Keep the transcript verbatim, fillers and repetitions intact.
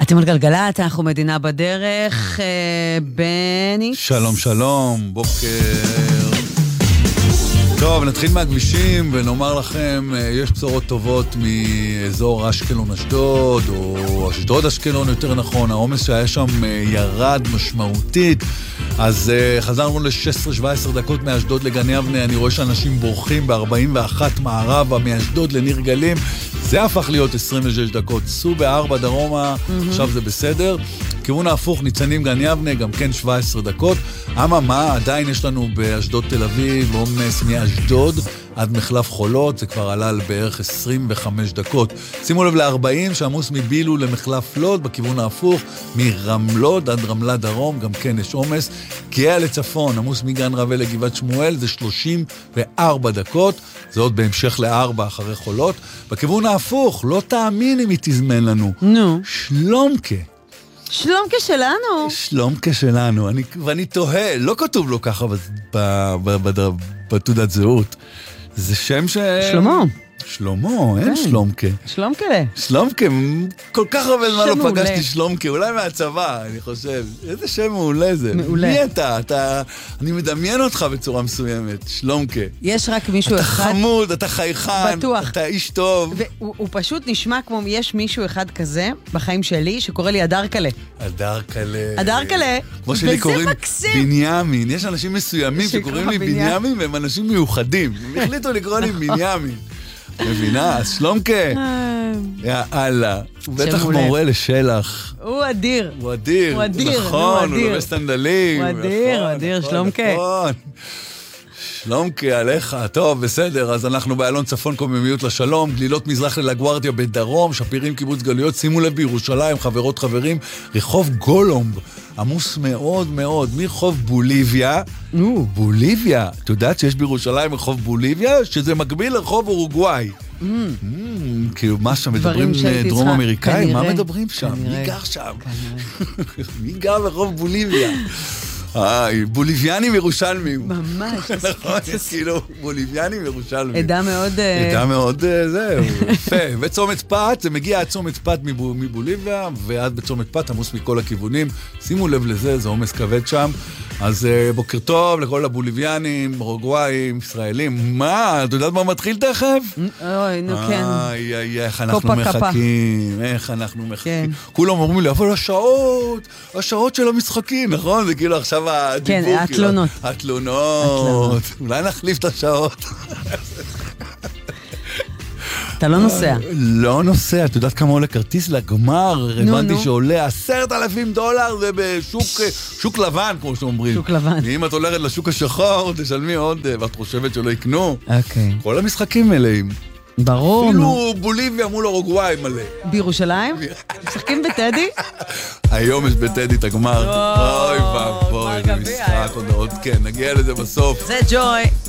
אתם על גלגלת, אנחנו מדינה בדרך. בני. שלום שלום, בוקר. טוב, נתחיל מהכבישים ונאמר לכם, יש בשורות טובות מאזור אשקלון אשדוד, או אשדוד אשקלון יותר נכון, העומס שהיה שם ירד משמעותית, אז חזרנו ל-שש עשרה שבע עשרה דקות מאשדוד לגן יבנה, אני רואה שאנשים בורחים ב-ארבעים ואחת מערבה מאשדוד לניר גלים, זה הפך להיות עשרים ושש דקות, סעו בארבע דרומה, mm-hmm. עכשיו זה בסדר. כיוון ההפוך, ניצנים גן יבנה, גם כן שבע עשרה דקות. אמה מה, עדיין יש לנו באשדוד תל אביב, עומס מאשדוד עד מחלף חולות, זה כבר עלה בערך עשרים וחמש דקות. שימו לב ל-ארבעים, שעמוס מבילו למחלף לוד, בכיוון ההפוך, מרמלוד עד רמלה דרום, גם כן יש עומס. גאה לצפון, עמוס מגן רווה לגבעת שמואל, זה שלושים וארבע דקות, זה עוד בהמשך לארבע אחרי חולות. בכיוון ההפוך, לא תאמין אם היא תזמן לנו. נו. שלומקה. שלומקה שלנו. שלומקה שלנו, אני, ואני תוהה, לא כתוב לו ככה בתעודת זהות. זה שם ש... שלמה. שלמה, אין שלומקה. שלומקה. שלומקה, כל כך הרבה זמן לא פגשתי שלומקה, אולי מהצבא, אני חושב. איזה שם מעולה זה. מעולה. מי אתה? אתה... אני מדמיין אותך בצורה מסוימת, שלומקה. יש רק מישהו אתה אחד... אתה חמוד, אתה חייכן. בטוח. אתה איש טוב. והוא פשוט נשמע כמו יש מישהו אחד כזה בחיים שלי, שקורא לי אדר קלה. אדר קלה. אדר קלה. כמו שלי קוראים בנימין. יש אנשים מסוימים שקוראים לי בנימין, והם אנשים מיוחדים. הם החליטו לקרוא לי בנימין. מבינה? אז שלומקה. יאללה. הוא בטח מורה לשלח. הוא אדיר. הוא אדיר. הוא אדיר. נכון, הוא לובש סנדלים. הוא אדיר, הוא אדיר, שלומקה. נכון. שלומקה, עליך. טוב, בסדר. אז אנחנו באלון צפון קוממיות לשלום, גלילות מזרח ללגוארדיה בדרום, שפירים קיבוץ גלויות, שימו לב בירושלים, חברות חברים, רחוב גולומב, עמוס מאוד מאוד, מרחוב בוליביה, בוליביה, אתה יודעת שיש בירושלים רחוב בוליביה, שזה מקביל לרחוב אורוגוואי. כאילו מה שם, מדברים דרום אמריקאים, מה מדברים שם? מי גר שם? מי גר ברחוב בוליביה? איי, בוליביאנים ירושלמים. ממש. נכון, כאילו, בוליביאנים ירושלמים. עדה מאוד... עדה מאוד, זהו, יפה. וצומת פת, זה מגיע עד צומת פת מבוליביה, ועד בצומת פת עמוס מכל הכיוונים. שימו לב לזה, זה עומס כבד שם. אז בוקר טוב לכל הבוליביאנים, אורוגוואיים, ישראלים. מה, אתה יודעת מה מתחיל תכף? אוי, נו כן. איי, איי, איך אנחנו מחכים, איך אנחנו מחכים. כולם אומרים לי, אבל השעות, השעות של המשחקים, נכון? זה כאילו עכשיו הדיבור. כן, התלונות. התלונות. אולי נחליף את השעות. אתה לא נוסע. לא נוסע, את יודעת כמה עולה כרטיס לגמר? הבנתי שעולה עשרת אלפים דולר, זה בשוק לבן, כמו שאומרים. שוק לבן. ואם את הולכת לשוק השחור, תשלמי עוד, ואת חושבת שלא יקנו. אוקיי. כל המשחקים מלאים. ברור. אפילו בוליביה מול אורוגוואי מלא. בירושלים? משחקים בטדי? היום יש בטדי את הגמר. אוי ואבוי, זה משחק עוד עוד, כן, נגיע לזה בסוף. זה ג'וי.